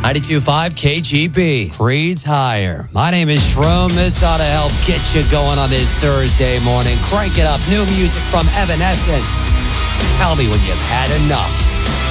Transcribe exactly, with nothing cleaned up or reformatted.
ninety-two point five K G B, Creed's Higher. My name is Shroom. This ought to help get you going on this Thursday morning. Crank it up. New music from Evanescence. Tell me when you've had enough.